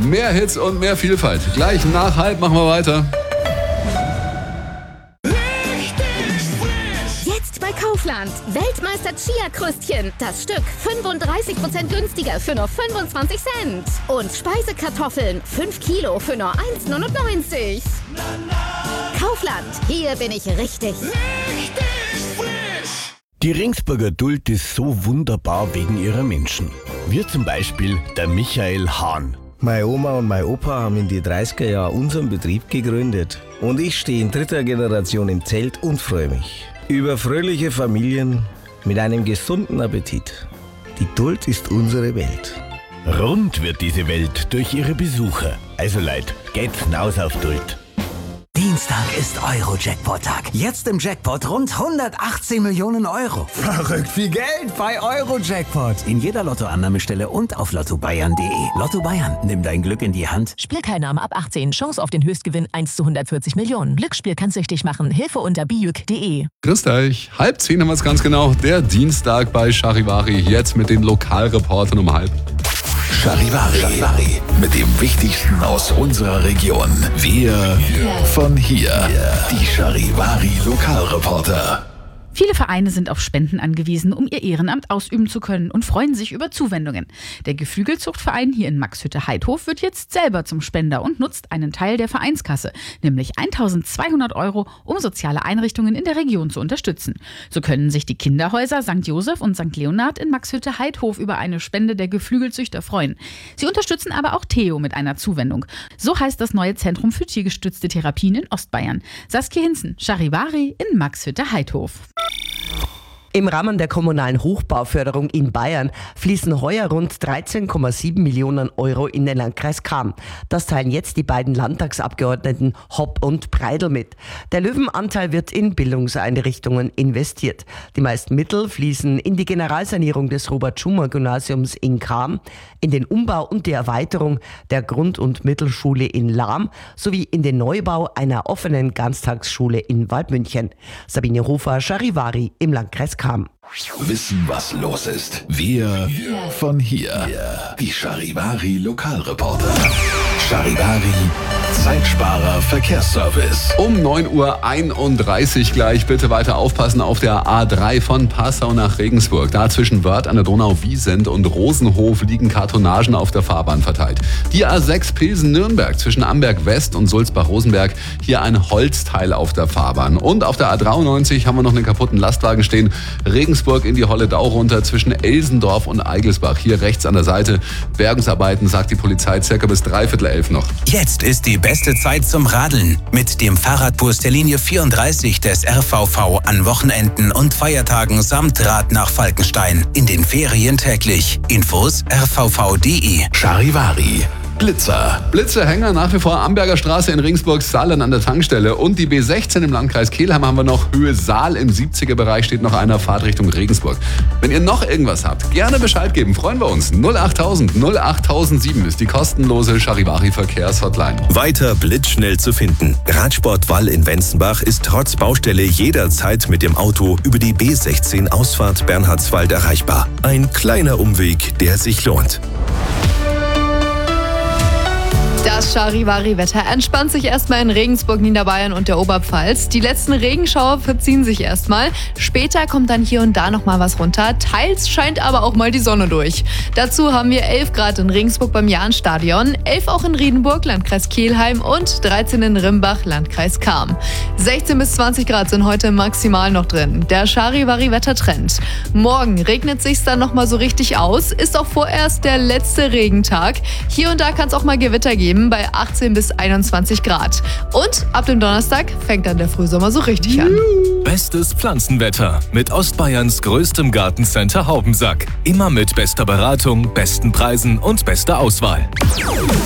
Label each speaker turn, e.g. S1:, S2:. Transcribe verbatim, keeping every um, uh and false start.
S1: Mehr Hits und mehr Vielfalt. Gleich nach halb machen wir weiter.
S2: Bei Kaufland. Weltmeister Chia-Krüstchen. Das Stück fünfunddreißig Prozent günstiger für nur fünfundzwanzig Cent. Und Speisekartoffeln. fünf Kilo für nur eins neunundneunzig. Kaufland. Hier bin ich richtig. Richtig
S3: frisch. Die Regensburger Duld ist so wunderbar wegen ihrer Menschen. Wie zum Beispiel der Michael Hahn.
S4: Meine Oma und mein Opa haben in die dreißiger Jahren unseren Betrieb gegründet. Und ich stehe in dritter Generation im Zelt und freue mich über fröhliche Familien mit einem gesunden Appetit. Die Duld ist unsere Welt.
S3: Rund wird diese Welt durch ihre Besucher. Also Leute, geht's hinaus auf Duld.
S5: Dienstag ist Euro-Jackpot-Tag. Jetzt im Jackpot rund hundertachtzehn Millionen Euro.
S6: Verrückt viel Geld bei Euro-Jackpot.
S5: In jeder Lottoannahmestelle und auf lotto bayern punkt de. Lotto Bayern, nimm dein Glück in die Hand.
S7: Spielteilnahme ab achtzehn. Chance auf den Höchstgewinn eins zu hundertvierzig Millionen. Glücksspiel kann süchtig machen. Hilfe unter bijuk punkt de.
S1: Grüßt euch. Halb zehn haben wir es ganz genau. Der Dienstag bei Charivari. Jetzt mit den Lokalreportern um halb.
S8: Charivari. Charivari. Mit dem Wichtigsten aus unserer Region. Wir von hier. Die Charivari Lokalreporter.
S9: Viele Vereine sind auf Spenden angewiesen, um ihr Ehrenamt ausüben zu können und freuen sich über Zuwendungen. Der Geflügelzuchtverein hier in Maxhütte-Heidhof wird jetzt selber zum Spender und nutzt einen Teil der Vereinskasse, nämlich eintausendzweihundert Euro, um soziale Einrichtungen in der Region zu unterstützen. So können sich die Kinderhäuser Sankt Josef und Sankt Leonhard in Maxhütte-Heidhof über eine Spende der Geflügelzüchter freuen. Sie unterstützen aber auch Theo mit einer Zuwendung. So heißt das neue Zentrum für tiergestützte Therapien in Ostbayern. Saskia Hinzen, Charivari in Maxhütte-Heidhof.
S10: Im Rahmen der kommunalen Hochbauförderung in Bayern fließen heuer rund dreizehn Komma sieben Millionen Euro in den Landkreis Cham. Das teilen jetzt die beiden Landtagsabgeordneten Hopp und Breidel mit. Der Löwenanteil wird in Bildungseinrichtungen investiert. Die meisten Mittel fließen in die Generalsanierung des Robert-Schumann-Gymnasiums in Cham, in den Umbau und die Erweiterung der Grund- und Mittelschule in Lahm sowie in den Neubau einer offenen Ganztagsschule in Waldmünchen. Sabine Hofer, Charivari im Landkreis Cham.
S8: Wissen, was los ist. Wir von hier. Die Charivari Lokalreporter. Charivari Zeitsparer Verkehrsservice.
S1: Um neun Uhr einunddreißig gleich. Bitte weiter aufpassen auf der A drei von Passau nach Regensburg. Da zwischen Wörth an der Donau-Wiesent und Rosenhof liegen Kartonagen auf der Fahrbahn verteilt. Die A sechs Pilsen-Nürnberg zwischen Amberg West und Sulzbach-Rosenberg. Hier ein Holzteil auf der Fahrbahn. Und auf der A dreiundneunzig haben wir noch einen kaputten Lastwagen stehen. Regensburg in die Holledau runter zwischen Elsendorf und Eigelsbach. Hier rechts an der Seite. Bergungsarbeiten, sagt die Polizei, circa bis dreiviertel elf noch.
S11: Jetzt ist die beste Zeit zum Radeln. Mit dem Fahrradbus der Linie vierunddreißig des R V V an Wochenenden und Feiertagen samt Rad nach Falkenstein. In den Ferien täglich. Infos r v v punkt de.
S8: Charivari. Blitzer.
S1: Blitzerhänger nach wie vor Amberger Straße in Regensburg-Saarland an der Tankstelle. Und die B sechzehn im Landkreis Kelheim haben wir noch. Höhe Saal im siebziger Bereich steht noch einer, Fahrt Richtung Regensburg. Wenn ihr noch irgendwas habt, gerne Bescheid geben, freuen wir uns. null achttausend null achttausendsieben ist die kostenlose Charivari-Verkehrshotline.
S12: Weiter blitzschnell zu finden. Radsport Wall in Wenzenbach ist trotz Baustelle jederzeit mit dem Auto über die B sechzehn Ausfahrt Bernhardswald erreichbar. Ein kleiner Umweg, der sich lohnt.
S13: Das Charivari-Wetter entspannt sich erstmal in Regensburg, Niederbayern und der Oberpfalz. Die letzten Regenschauer verziehen sich erstmal. Später kommt dann hier und da nochmal was runter. Teils scheint aber auch mal die Sonne durch. Dazu haben wir elf Grad in Regensburg beim Jahnstadion, elf auch in Riedenburg, Landkreis Kelheim und dreizehn in Rimbach, Landkreis Cham. sechzehn bis zwanzig Grad sind heute maximal noch drin. Der Charivari-Wettertrend. Morgen regnet sich's dann nochmal so richtig aus. Ist auch vorerst der letzte Regentag. Hier und da kann es auch mal Gewitter geben. Bei achtzehn bis einundzwanzig Grad. Und ab dem Donnerstag fängt dann der Frühsommer so richtig an.
S12: Bestes Pflanzenwetter mit Ostbayerns größtem Gartencenter Haubensack. Immer mit bester Beratung, besten Preisen und bester Auswahl.